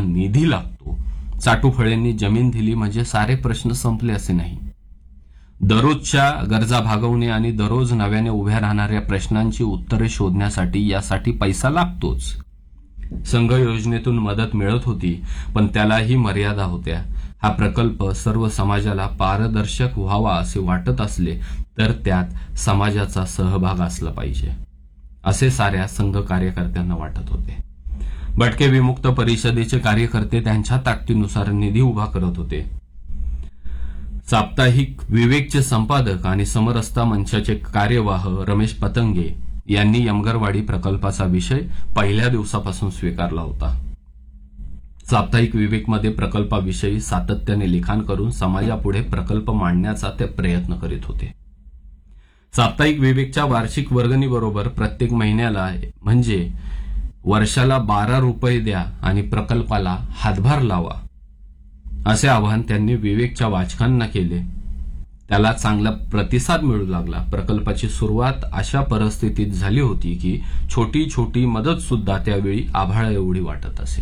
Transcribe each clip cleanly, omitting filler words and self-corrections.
निधी लागतो. चाटुफळेंनी जमीन दिली म्हणजे सारे प्रश्न संपले असे नाही. दररोजच्या गरजा भागवणे आणि दररोज नव्याने उभ्या राहणाऱ्या प्रश्नांची उत्तरे शोधण्यासाठी यासाठी पैसा लागतोच. संघ योजनेतून मदत मिळत होती, पण त्यालाही मर्यादा होत्या. हा प्रकल्प सर्व समाजाला पारदर्शक व्हावा असे वाटत असले तर त्यात समाजाचा सहभाग असला पाहिजे असे साऱ्या संघ कार्यकर्त्यांना वाटत होते. भटके विमुक्त परिषदेचे कार्यकर्ते त्यांच्या ताकदीनुसार निधी उभा करत होते. साप्ताहिक विवेकचे संपादक आणि समरसता मंचाचे कार्यवाह रमेश पतंगे यांनी यमगरवाडी प्रकल्पाचा विषय पहिल्या दिवसापासून स्वीकारला होता. साप्ताहिक विवेकमध्ये प्रकल्पाविषयी सातत्याने लिखाण करून समाजापुढे प्रकल्प मांडण्याचा ते प्रयत्न करीत होते. साप्ताहिक विवेकच्या वार्षिक वर्गणीबरोबर प्रत्येक महिन्याला म्हणजे वर्षाला 12 रुपये द्या आणि प्रकल्पाला हातभार लावा असे आवाहन त्यांनी विवेकच्या वाचकांना केले. त्याला चांगला प्रतिसाद मिळू लागला. प्रकल्पाची सुरुवात अशा परिस्थितीत झाली होती की छोटी छोटी मदत सुद्धा त्यावेळी आभाळा एवढी वाटत असे.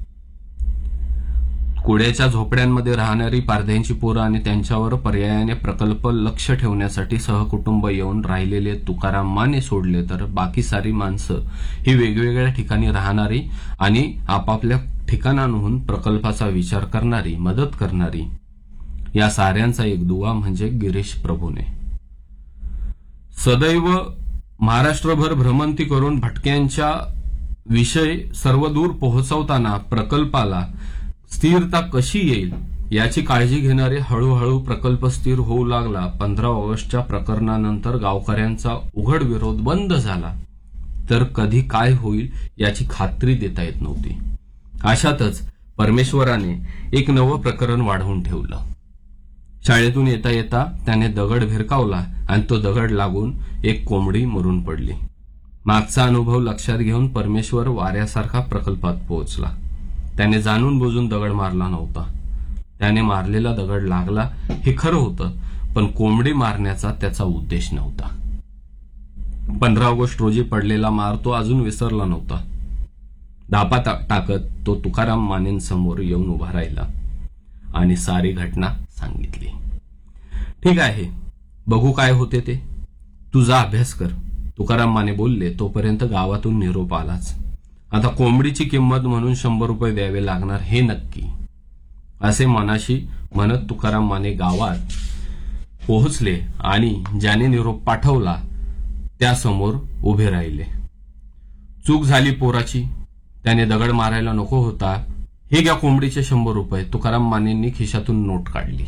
कुड्याच्या झोपड्यांमध्ये राहणारी पारध्यांची पोरं आणि त्यांच्यावर पर्यायाने प्रकल्प लक्ष ठेवण्यासाठी सहकुटुंब येऊन राहिलेले तुकाराम माने सोडले तर बाकी सारी माणसं ही वेगवेगळ्या ठिकाणी राहणारी आणि आपापल्या ठिकाणांहून प्रकल्पाचा विचार करणारी, मदत करणारी, या साऱ्यांचा एक दुवा म्हणजे गिरीश प्रभूने. सदैव महाराष्ट्रभर भ्रमंती करून भटक्यांच्या विषय सर्वदूर पोहोचवताना प्रकल्पाला स्थिरता कशी येईल याची काळजी घेणारे हळूहळू प्रकल्प स्थिर होऊ लागला. 15 ऑगस्टच्या प्रकरणानंतर गावकऱ्यांचा उघड विरोध बंद झाला तर कधी काय होईल याची खात्री देता येत नव्हती. अशातच परमेश्वराने एक नवं प्रकरण वाढवून ठेवलं. शाळेतून येता येता त्याने दगड भिरकावला आणि तो दगड लागून एक कोंबडी मरून पडली. मागचा अनुभव लक्षात घेऊन परमेश्वर वाऱ्यासारखा प्रकल्पात पोहोचला. त्याने जाणून बुजून दगड मारला नव्हता. त्याने मारलेला दगड लागला हे खरं होतं, पण कोंबडी मारण्याचा त्याचा उद्देश नव्हता. 15 ऑगस्ट रोजी पडलेला मार तो अजून विसरला नव्हता. धापा टाकत तो तुकाराम मानेंसमोर येऊन उभा राहिला आणि सारी घटना सांगितली. ठीक आहे, बघू काय होते ते. तुझा अभ्यास कर, तुकाराम माने बोलले. तोपर्यंत गावातून निरोप आलाच. आता कोंबडीची किंमत म्हणून 100 रुपये द्यावे लागणार हे नक्की असे मनाशी म्हणत तुकाराम माने गावात पोहोचले आणि ज्याने निरोप पाठवला त्यासमोर उभे राहिले. चूक झाली पोराची, त्याने दगड मारायला नको होता. हे घ्या कोंबडीचे 100 रुपये. तुकाराम मानेंनी खिशातून नोट काढली.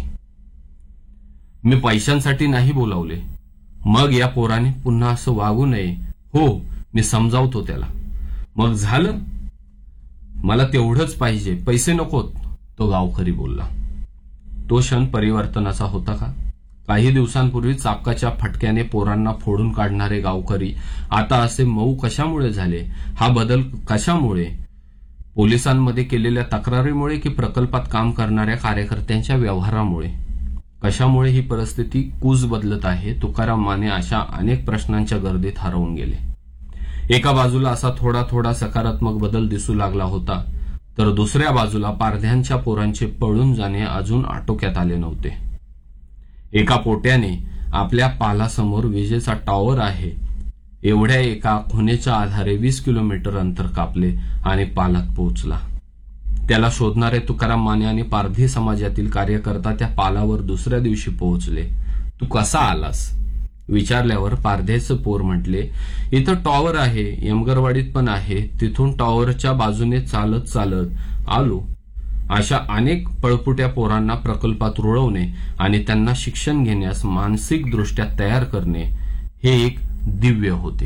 मी पैशांसाठी नाही बोलावले. मग या पोराने पुन्हा असं वागू नये. हो, मी समजावतो त्याला. मग झालं, मला तेवढंच पाहिजे, पैसे नकोत, तो गावकरी बोलला. तो क्षण परिवर्तनाचा होता का? काही दिवसांपूर्वी चापकाच्या फटक्याने पोरांना फोडून काढणारे गावकरी आता असे मऊ कशामुळे झाले? हा बदल कशामुळे? पोलिसांमध्ये केलेल्या तक्रारीमुळे की प्रकल्पात काम करणाऱ्या कार्यकर्त्यांच्या व्यवहारामुळे? कशामुळे ही परिस्थिती कूच बदलत आहे? तुकाराम माने अशा अनेक प्रश्नांच्या गर्दीत हरवून गेले. एका बाजूला असा थोडा थोडा सकारात्मक बदल दिसू लागला होता, तर दुसऱ्या बाजूला पारध्यांच्या पोरांचे पळून जाणे अजून आटोक्यात आले नव्हते. एका पोट्याने आपल्या पालासमोर विजेचा टॉवर आहे एवढ्या एका खुणेच्या आधारे 20 किलोमीटर अंतर कापले आणि पालात पोहोचला. त्याला शोधणारे तुकाराम माने आणि पारधी समाजातील कार्यकर्ता त्या पालावर दुसऱ्या दिवशी पोहोचले. तू कसा आलास विचारल्यावर पारधेचं पोर म्हटले, इथं टॉवर आहे, यमगरवाडीत पण आहे, तिथून टॉवरच्या बाजूने चालत चालत आलो. अशा अनेक पळपुट्या पोरांना प्रकल्पात रुळवणे आणि त्यांना शिक्षण घेण्यास मानसिकदृष्ट्या तयार करणे हे एक दिव्य होते.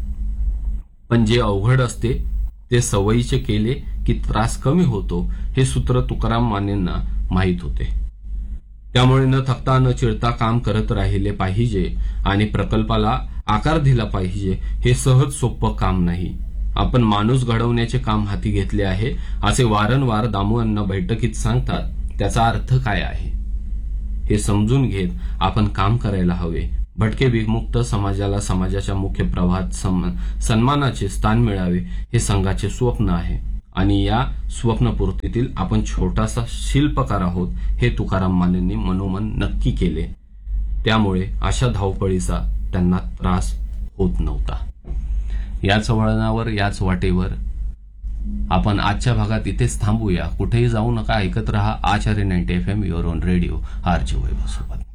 पण जे अवघड असते ते सवयीचे केले की त्रास कमी होतो हे सूत्र तुकाराम मानेंना माहीत होते. त्यामुळे न थकता न चिडता काम करत राहिले पाहिजे आणि प्रकल्पाला आकार दिला पाहिजे. हे सहज सोपं काम नाही. आपण माणूस घडवण्याचे काम हाती घेतले आहे असे वारंवार दामुअण्णा बैठकीत सांगतात. त्याचा अर्थ काय आहे हे समजून घेत आपण काम करायला हवे. भटके विमुक्त समाजाला समाजाच्या मुख्य प्रवाहात सन्मानाचे स्थान मिळावे हे संघाचे स्वप्न आहे. आणि या स्वप्नपूर्तीतील आपण छोटासा शिल्पकार आहोत हे तुकाराम मानेंनी मनोमन नक्की केले. त्यामुळे अशा धावपळीचा त्यांना त्रास होत नव्हता. याच वळणावर याच वाटेवर आपण आजच्या भागात इथेच थांबूया. कुठेही जाऊ नका, ऐकत रहा आचार्य 90 FM your on radio. RJ वैभव सोबत.